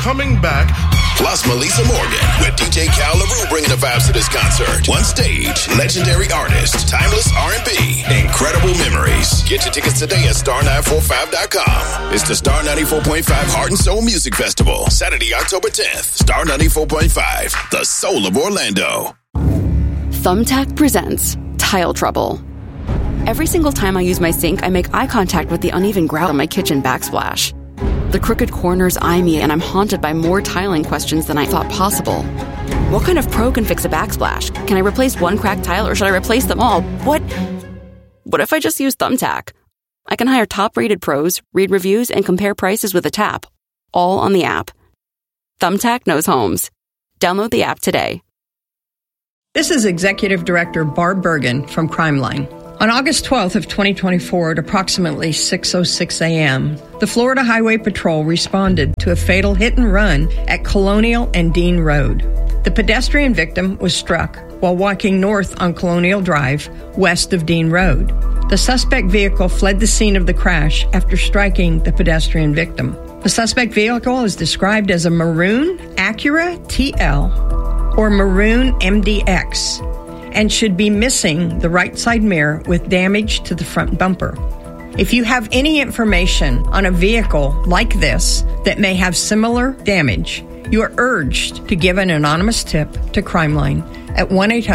coming back. Plus Melissa Morgan with DJ Cal LaRue bringing the vibes to this concert. One stage, legendary artist, timeless R&B, incredible memories. Get your tickets today at star945.com. It's the Star 94.5 Heart and Soul Music Festival, Saturday, October 10th. Star 94.5, the soul of Orlando. Thumbtack presents Tile Trouble. Every single time I use my sink, I make eye contact with the uneven grout on my kitchen backsplash. The crooked corners eye me, and I'm haunted by more tiling questions than I thought possible. What kind of pro can fix a backsplash? Can I replace one cracked tile, or should I replace them all? What if I just use Thumbtack? I can hire top-rated pros, read reviews, and compare prices with a tap, all on the app. Thumbtack knows homes. Download the app today. This is Executive Director Barb Bergen from Crimeline. On August 12th of 2024 at approximately 6:06 a.m., the Florida Highway Patrol responded to a fatal hit and run at Colonial and Dean Road. The pedestrian victim was struck while walking north on Colonial Drive, west of Dean Road. The suspect vehicle fled the scene of the crash after striking the pedestrian victim. The suspect vehicle is described as a maroon Acura TL or maroon MDX, and should be missing the right side mirror with damage to the front bumper. If you have any information on a vehicle like this that may have similar damage, you are urged to give an anonymous tip to Crimeline at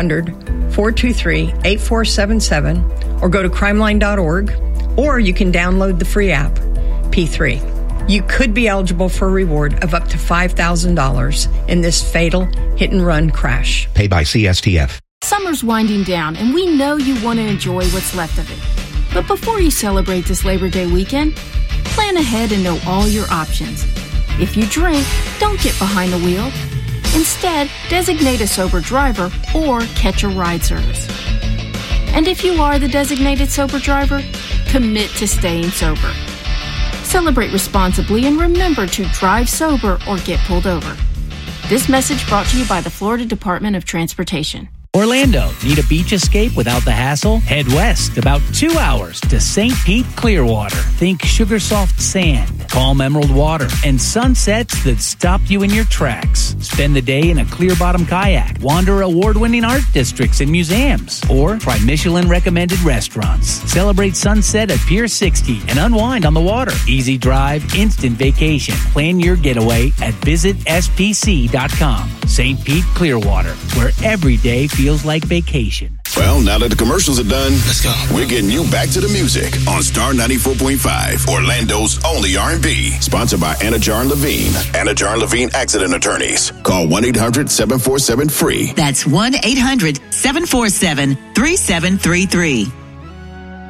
1-800-423-8477 or go to crimeline.org, or you can download the free app, P3. You could be eligible for a reward of up to $5,000 in this fatal hit-and-run crash. Paid by CSTF. Summer's winding down, and we know you want to enjoy what's left of it. But before you celebrate this Labor Day weekend, plan ahead and know all your options. If you drink, don't get behind the wheel. Instead, designate a sober driver or catch a ride service. And if you are the designated sober driver, commit to staying sober. Celebrate responsibly and remember to drive sober or get pulled over. This message brought to you by the Florida Department of Transportation. Orlando, need a beach escape without the hassle? Head west about 2 hours to St. Pete Clearwater. Think sugar soft sand, calm emerald water, and sunsets that stop you in your tracks. Spend the day in a clear bottom kayak, wander award-winning art districts and museums, or try Michelin-recommended restaurants. Celebrate sunset at Pier 60 and unwind on the water. Easy drive, instant vacation. Plan your getaway at visitspc.com. St. Pete Clearwater, where every day feels like vacation. Well, now that the commercials are done, let's go. We're getting you back to the music on Star 94.5, Orlando's only R&B. Sponsored by Anna Jar and Levine. Anna Jar and Levine Accident Attorneys. Call 1-800-747-FREE. That's 1-800-747-3733.